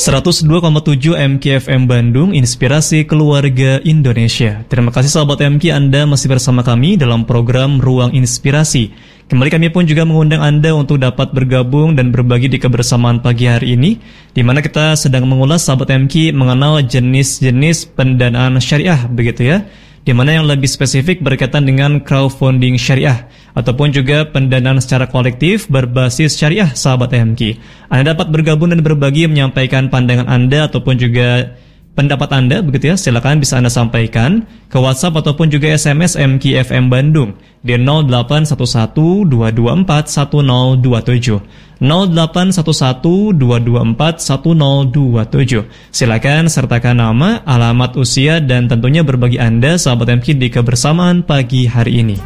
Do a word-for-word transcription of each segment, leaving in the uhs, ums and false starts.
seratus dua koma tujuh M K F M Bandung, Inspirasi Keluarga Indonesia. Terima kasih sahabat M K, Anda masih bersama kami dalam program Ruang Inspirasi. Kembali kami pun juga mengundang Anda untuk dapat bergabung dan berbagi di kebersamaan pagi hari ini, di mana kita sedang mengulas sahabat M K mengenal jenis-jenis pendanaan syariah, begitu ya, di mana yang lebih spesifik berkaitan dengan crowdfunding syariah ataupun juga pendanaan secara kolektif berbasis syariah sahabat M K. Anda dapat bergabung dan berbagi menyampaikan pandangan Anda ataupun juga pendapat Anda, begitu ya. Silakan bisa Anda sampaikan ke WhatsApp ataupun juga S M S M K F M Bandung di nol delapan satu satu dua dua empat satu nol dua tujuh nol delapan satu satu dua dua empat satu nol dua tujuh. Silakan sertakan nama, alamat, usia, dan tentunya berbagi Anda sahabat M K di kebersamaan pagi hari ini.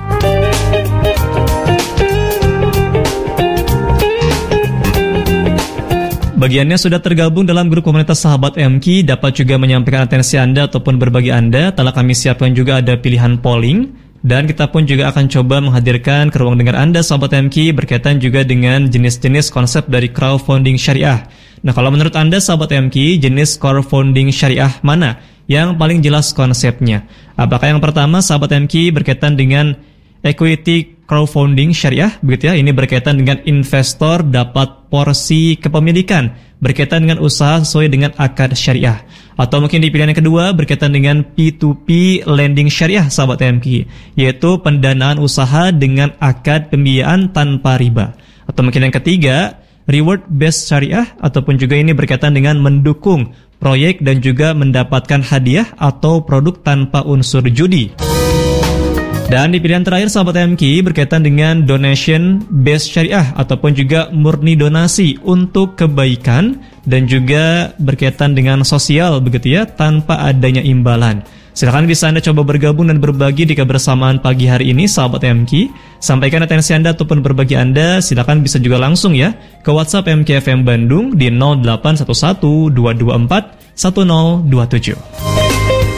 Bagiannya sudah tergabung dalam grup komunitas sahabat M K, dapat juga menyampaikan atensi Anda ataupun berbagi Anda. Telah kami siapkan juga ada pilihan polling, dan kita pun juga akan coba menghadirkan ke ruang dengar Anda sahabat M K berkaitan juga dengan jenis-jenis konsep dari crowdfunding syariah. Nah, kalau menurut Anda sahabat M K, jenis crowdfunding syariah mana yang paling jelas konsepnya? Apakah yang pertama sahabat M K berkaitan dengan equity crowdfunding syariah, begitu ya, ini berkaitan dengan investor dapat porsi kepemilikan berkaitan dengan usaha sesuai dengan akad syariah, atau mungkin di pilihan yang kedua berkaitan dengan P to P lending syariah sahabat M K, yaitu pendanaan usaha dengan akad pembiayaan tanpa riba, atau mungkin yang ketiga reward based syariah, ataupun juga ini berkaitan dengan mendukung proyek dan juga mendapatkan hadiah atau produk tanpa unsur judi. Dan di pilihan terakhir sahabat M K berkaitan dengan donation based syariah ataupun juga murni donasi untuk kebaikan dan juga berkaitan dengan sosial, begitu ya, tanpa adanya imbalan. Silakan bisa Anda coba bergabung dan berbagi di kebersamaan pagi hari ini sahabat M K. Sampaikan atensi Anda ataupun berbagi Anda, silakan bisa juga langsung ya ke WhatsApp M K F M Bandung di nol delapan satu satu dua dua empat satu nol dua tujuh.